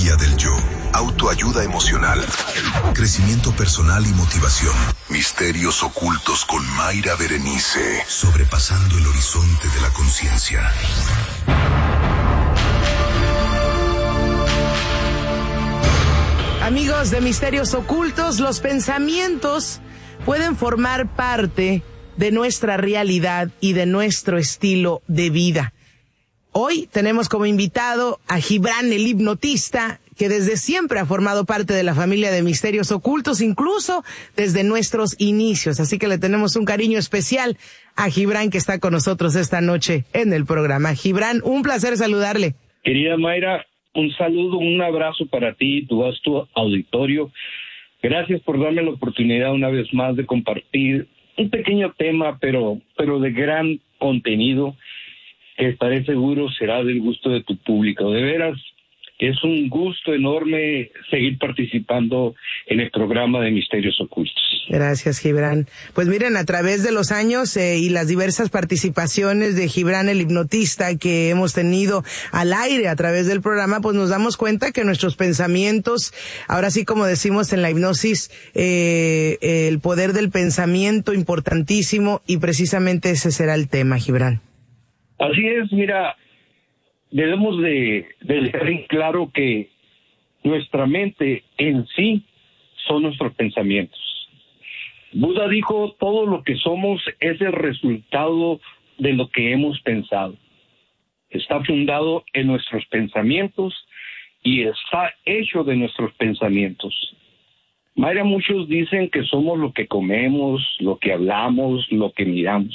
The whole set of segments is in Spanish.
Psicología del yo, autoayuda emocional, crecimiento personal y motivación. Misterios ocultos con Mayra Berenice, sobrepasando el horizonte de la conciencia. Amigos de Misterios Ocultos, los pensamientos pueden formar parte de nuestra realidad y de nuestro estilo de vida. Hoy tenemos como invitado a Gibran, el hipnotista, que desde siempre ha formado parte de la familia de Misterios Ocultos, incluso desde nuestros inicios. Así que le tenemos un cariño especial a Gibran, que está con nosotros esta noche en el programa. Gibran, un placer saludarle. Querida Mayra, un saludo, un abrazo para ti y tu vasto auditorio. Gracias por darme la oportunidad una vez más de compartir un pequeño tema, pero de gran contenido, que estaré seguro será del gusto de tu público. De veras, es un gusto enorme seguir participando en el programa de Misterios Ocultos. Gracias, Gibran. Pues miren, a través de los años y las diversas participaciones de Gibran, el hipnotista, que hemos tenido al aire a través del programa, pues nos damos cuenta que nuestros pensamientos, ahora sí como decimos en la hipnosis, el poder del pensamiento importantísimo, y precisamente ese será el tema, Gibran. Así es, mira, debemos de dejar en claro que nuestra mente en sí son nuestros pensamientos. Buda dijo, todo lo que somos es el resultado de lo que hemos pensado. Está fundado en nuestros pensamientos y está hecho de nuestros pensamientos. Mayra, muchos dicen que somos lo que comemos, lo que hablamos, lo que miramos.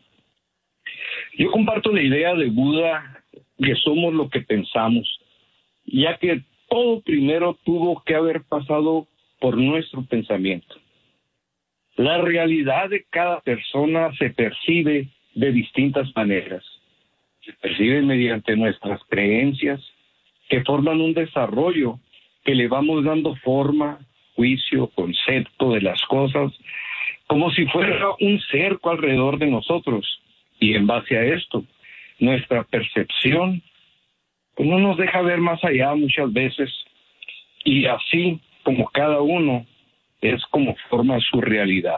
Yo comparto la idea de Buda que somos lo que pensamos, ya que todo primero tuvo que haber pasado por nuestro pensamiento. La realidad de cada persona se percibe de distintas maneras. Se percibe mediante nuestras creencias, que forman un desarrollo que le vamos dando forma, juicio, concepto de las cosas, como si fuera un cerco alrededor de nosotros. Y en base a esto, nuestra percepción pues no nos deja ver más allá muchas veces, y así como cada uno es como forma su realidad.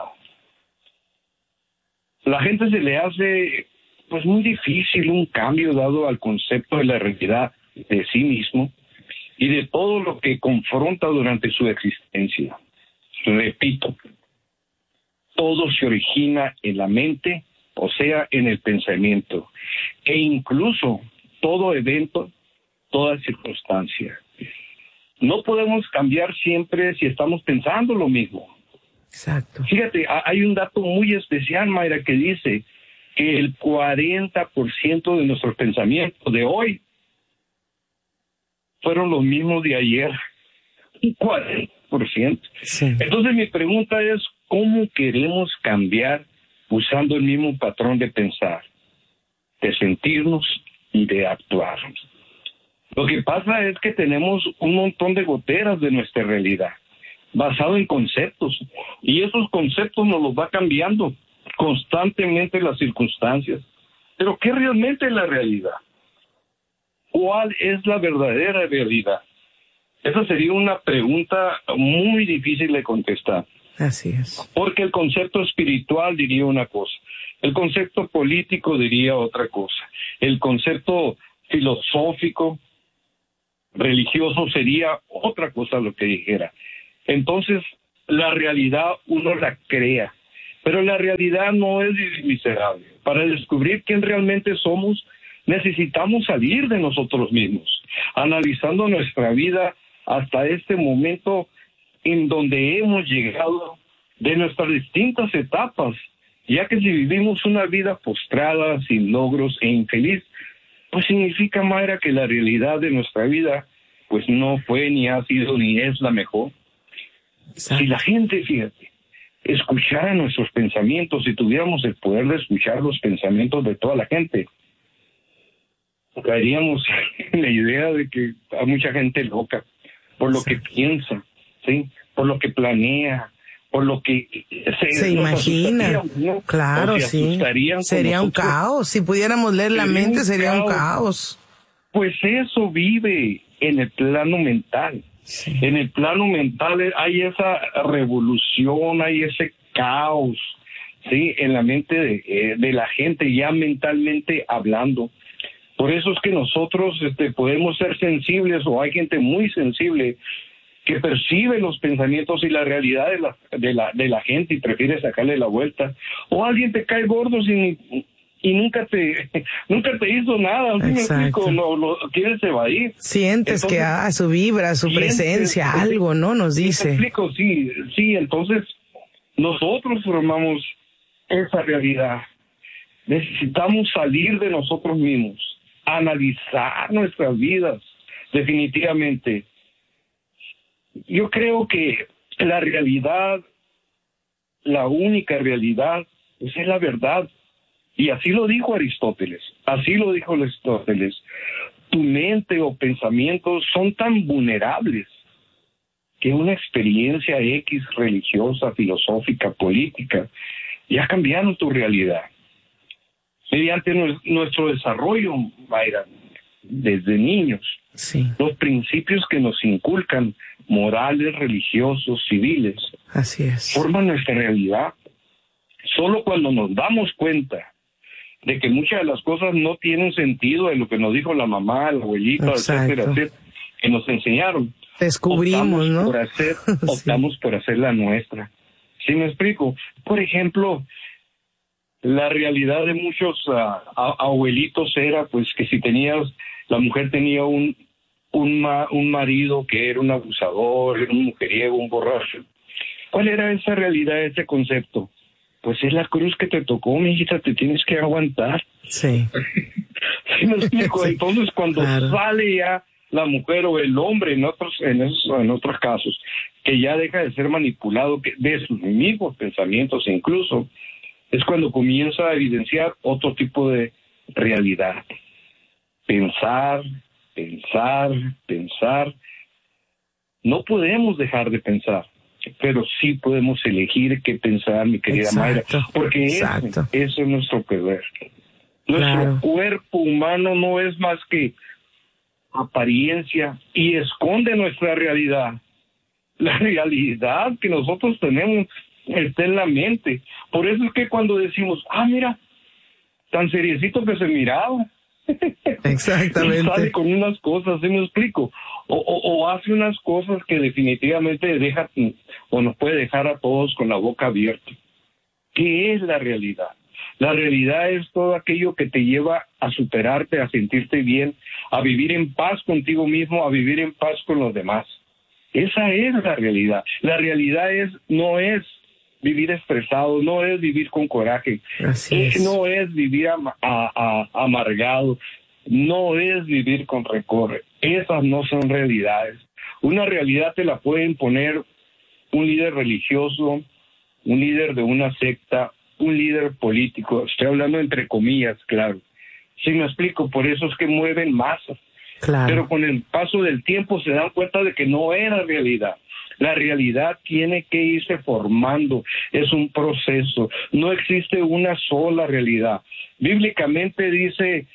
La gente se le hace pues muy difícil un cambio dado al concepto de la realidad de sí mismo y de todo lo que confronta durante su existencia. Repito, todo se origina en la mente, o sea, en el pensamiento, e incluso todo evento, toda circunstancia. No podemos cambiar siempre si estamos pensando lo mismo. Exacto. Fíjate, hay un dato muy especial, Mayra, que dice que el 40% de nuestros pensamientos de hoy fueron los mismos de ayer. Un 40%. Sí. Entonces mi pregunta es, ¿cómo queremos cambiar usando el mismo patrón de pensar, de sentirnos y de actuar? Lo que pasa es que tenemos un montón de goteras de nuestra realidad, basado en conceptos, y esos conceptos nos los va cambiando constantemente las circunstancias. Pero ¿qué realmente es la realidad? ¿Cuál es la verdadera realidad? Esa sería una pregunta muy difícil de contestar. Así es. Porque el concepto espiritual diría una cosa, el concepto político diría otra cosa, el concepto filosófico, religioso sería otra cosa lo que dijera. Entonces, la realidad uno la crea, pero la realidad no es miserable. Para descubrir quién realmente somos, necesitamos salir de nosotros mismos, analizando nuestra vida hasta este momento en donde hemos llegado, de nuestras distintas etapas, ya que si vivimos una vida postrada, sin logros e infeliz, pues significa, Mayra, que la realidad de nuestra vida pues no fue, ni ha sido, ni es la mejor. Exacto. Si la gente, fíjate, escuchara nuestros pensamientos, si tuviéramos el poder de escuchar los pensamientos de toda la gente, caeríamos en la idea de que hay mucha gente loca por lo que piensa, ¿sí? Por lo que planea, por lo que se imagina, ¿no? Claro, sí. Sería un caos. Si pudiéramos leer la mente, sería un caos. Pues eso vive en el plano mental. Sí. En el plano mental hay esa revolución, hay ese caos, sí, en la mente de la gente, ya mentalmente hablando. Por eso es que nosotros podemos ser sensibles, o hay gente muy sensible que percibe los pensamientos y la realidad de la gente y prefiere sacarle la vuelta. O alguien te cae gordo y nunca te hizo nada, ¿sí me explico? Lo quieres evadir. Sientes. Entonces, que su vibra, su presencia, algo, ¿no? Nos dice. ¿Me explico? Sí, entonces nosotros formamos esa realidad. Necesitamos salir de nosotros mismos, analizar nuestras vidas, definitivamente. Yo creo que la realidad, la única realidad, pues es la verdad. Y así lo dijo Aristóteles. Tu mente o pensamientos son tan vulnerables que una experiencia X religiosa, filosófica, política, ya cambiaron tu realidad. Mediante nuestro desarrollo, Mayra, desde niños, sí, los principios que nos inculcan, morales, religiosos, civiles, así es, forman nuestra realidad. Solo cuando nos damos cuenta de que muchas de las cosas no tienen sentido de lo que nos dijo la mamá, la abuelita, etcétera, que nos enseñaron, descubrimos, ¿no? Optamos por hacer la nuestra. ¿Sí me explico? Por ejemplo, la realidad de muchos abuelitos era pues que si la mujer tenía un marido que era un abusador, era un mujeriego, un borracho. ¿Cuál era esa realidad, ese concepto? Pues es la cruz que te tocó, mijita, te tienes que aguantar. Sí. ¿Sí me explico? Sí. Entonces, cuando sale ya la mujer o el hombre, en otros casos, que ya deja de ser manipulado de sus mismos pensamientos incluso, es cuando comienza a evidenciar otro tipo de realidad. Pensar. No podemos dejar de pensar, pero sí podemos elegir qué pensar, mi querida Mayra, porque eso es nuestro poder. Nuestro cuerpo humano no es más que apariencia y esconde nuestra realidad. La realidad que nosotros tenemos está en la mente. Por eso es que cuando decimos, mira, tan seriecito que se miraba. Exactamente. Y sale con unas cosas, ¿sí me explico? O hace unas cosas que definitivamente deja o nos puede dejar a todos con la boca abierta. ¿Qué es la realidad? La realidad es todo aquello que te lleva a superarte, a sentirte bien, a vivir en paz contigo mismo, a vivir en paz con los demás. Esa es la realidad. La realidad no es vivir estresado, no es vivir con coraje, no es vivir amargado, no es vivir con rencor. Esas no son realidades. Una realidad te la puede imponer un líder religioso, un líder de una secta, un líder político. Estoy hablando entre comillas, claro. ¿Sí me explico? Por eso es que mueven masas. Claro. Pero con el paso del tiempo se dan cuenta de que no era realidad. La realidad tiene que irse formando, es un proceso, no existe una sola realidad. Bíblicamente dice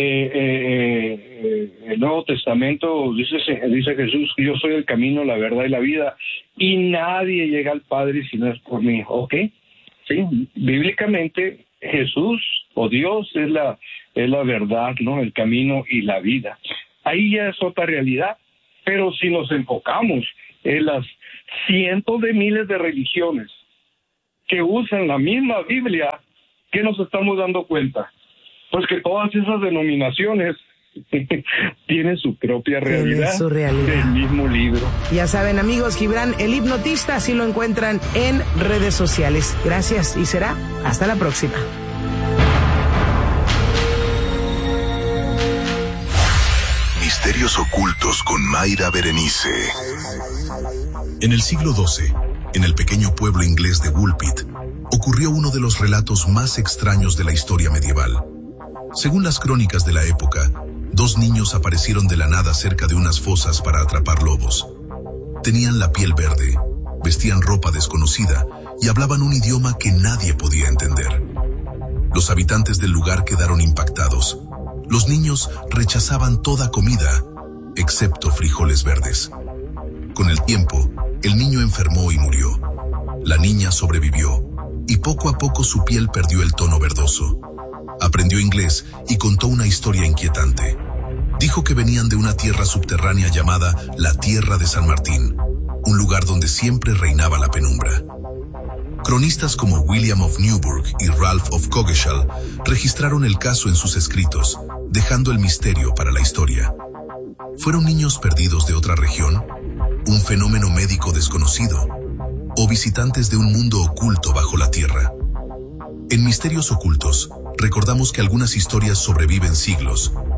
el Nuevo Testamento, dice Jesús, yo soy el camino, la verdad y la vida, y nadie llega al Padre si no es por mí, ¿ok? Sí, bíblicamente Jesús o Dios es la verdad, ¿no? El camino y la vida. Ahí ya es otra realidad, pero si nos enfocamos en las cientos de miles de religiones que usan la misma Biblia, ¿qué nos estamos dando cuenta? Pues que todas esas denominaciones tienen su propia realidad, su realidad del mismo libro. Ya saben, amigos, Gibran el hipnotista, así lo encuentran en redes sociales. Gracias y será hasta la próxima. Misterios ocultos con Mayra Berenice. En el siglo XII, en el pequeño pueblo inglés de Woolpit, ocurrió uno de los relatos más extraños de la historia medieval. Según las crónicas de la época, 2 niños aparecieron de la nada cerca de unas fosas para atrapar lobos. Tenían la piel verde, vestían ropa desconocida y hablaban un idioma que nadie podía entender. Los habitantes del lugar quedaron impactados. Los niños rechazaban toda comida excepto frijoles verdes. Con el tiempo, el niño enfermó y murió. La niña sobrevivió, y poco a poco su piel perdió el tono verdoso. Aprendió inglés y contó una historia inquietante. Dijo que venían de una tierra subterránea llamada la Tierra de San Martín, un lugar donde siempre reinaba la penumbra. Cronistas como William of Newburgh y Ralph of Coggeshall registraron el caso en sus escritos, dejando el misterio para la historia. ¿Fueron niños perdidos de otra región? ¿Un fenómeno médico desconocido? ¿O visitantes de un mundo oculto bajo la tierra? En Misterios Ocultos, recordamos que algunas historias sobreviven siglos,